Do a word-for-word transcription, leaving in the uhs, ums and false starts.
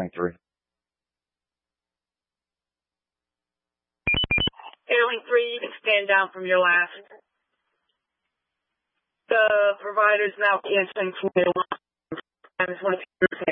ring three. Ailing three, you can stand down from your last. The provider's now answering from their line. I just want to